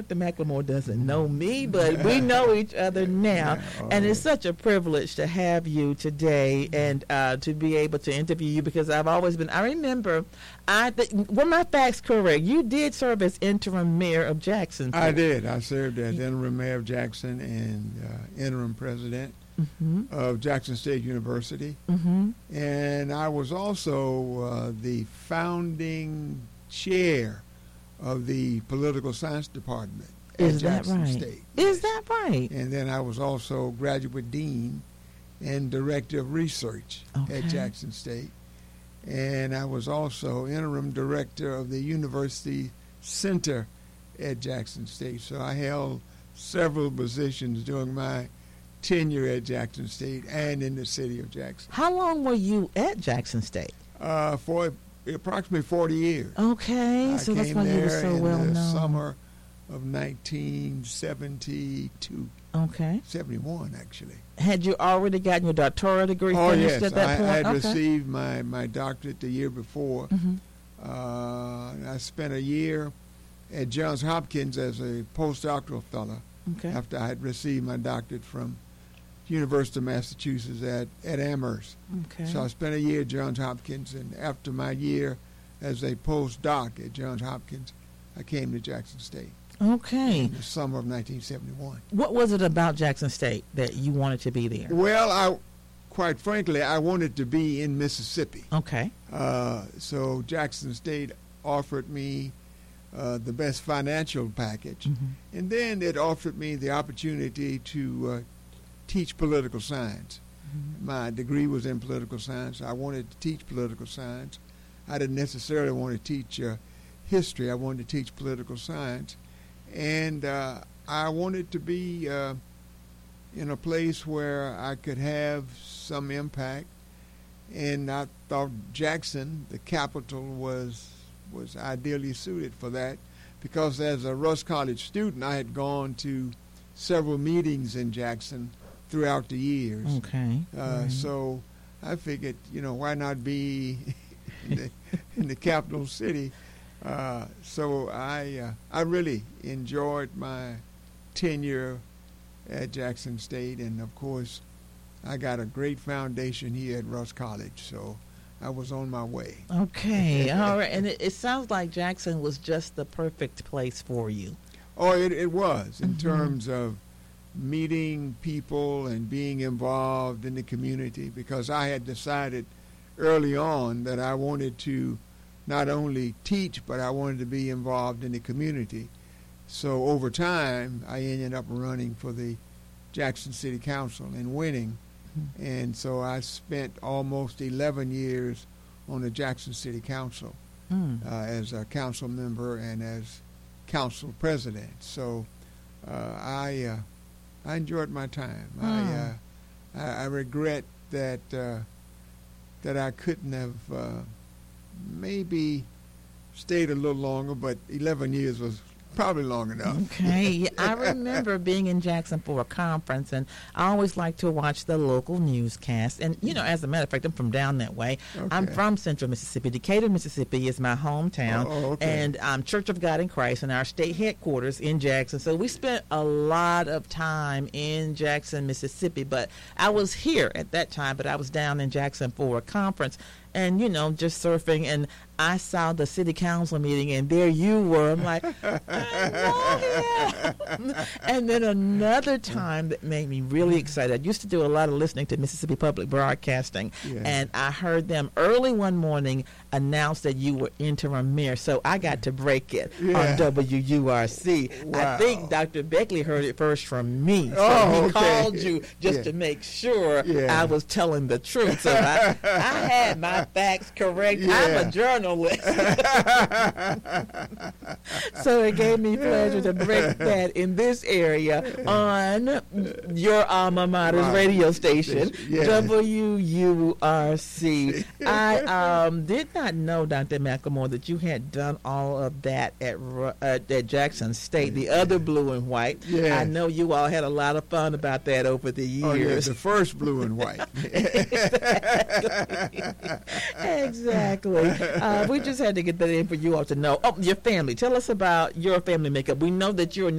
Dr. McLemore doesn't know me, but we know each other now. And it's such a privilege to have you today and to be able to interview you, because I've always been, I remember, were my facts correct? You did serve as interim mayor of Jackson. I did. I served as interim mayor of Jackson and interim president of Jackson State University. And I was also the founding chair of the political science department at Jackson State. Is that right? And then I was also graduate dean and director of research at Jackson State. And I was also interim director of the University Center at Jackson State. So I held several positions during my tenure at Jackson State and in the city of Jackson. How long were you at Jackson State? For approximately 40 years. Okay, so that's why you were so well known. In the summer of 1972. Okay. 71, actually. Had you already gotten your doctoral degree finished at that point? I had received my doctorate the year before. I spent a year at Johns Hopkins as a postdoctoral fellow after I had received my doctorate from University of Massachusetts at Amherst. So I spent a year at Johns Hopkins, and after my year as a postdoc at Johns Hopkins, I came to Jackson State. Okay. In the summer of 1971. What was it about Jackson State that you wanted to be there? Well, quite frankly, I wanted to be in Mississippi. Okay. So Jackson State offered me the best financial package, and then it offered me the opportunity to teach political science. My degree was in political science. I wanted to teach political science. I didn't necessarily want to teach history. I wanted to teach political science. And I wanted to be in a place where I could have some impact. And I thought Jackson, the capital, was ideally suited for that, because as a Russ College student, I had gone to several meetings in Jackson throughout the years. Okay. So I figured, why not be in the capital city? So I really enjoyed my tenure at Jackson State, and of course, I got a great foundation here at Russ College. So I was on my way. Okay, all right. And it sounds like Jackson was just the perfect place for you. Oh, it was, in terms of meeting people and being involved in the community, because I had decided early on that I wanted to not only teach, but I wanted to be involved in the community. So over time, I ended up running for the Jackson City Council and winning. And so I spent almost 11 years on the Jackson City Council as a council member and as council president. So I enjoyed my time. I regret that I couldn't have maybe stayed a little longer, but 11 years was probably long enough. Okay. I remember being in Jackson for a conference, and I always like to watch the local newscast. And, as a matter of fact, I'm from down that way. Okay. I'm from Central Mississippi. Decatur, Mississippi is my hometown. And Church of God in Christ and our state headquarters in Jackson. So we spent a lot of time in Jackson, Mississippi. But I was here at that time, but I was down in Jackson for a conference. And, just surfing, and I saw the city council meeting, and there you were. I'm like, I know him. And then another time that made me really excited, I used to do a lot of listening to Mississippi Public Broadcasting, and I heard them early one morning announce that you were interim mayor, so I got to break it on WURC. Wow. I think Dr. Beckley heard it first from me, so he called you just to make sure I was telling the truth. So I had my facts correct. I'm a journalist. So it gave me pleasure to break that in this area on your alma mater's radio station, WURC. I did not know, Dr. McLemore, that you had done all of that at Jackson State, the other blue and white. I know you all had a lot of fun about that over the years. Oh, yeah, the first blue and white. Exactly. We just had to get that in for you all to know. Oh, your family. Tell us about your family makeup. We know that you're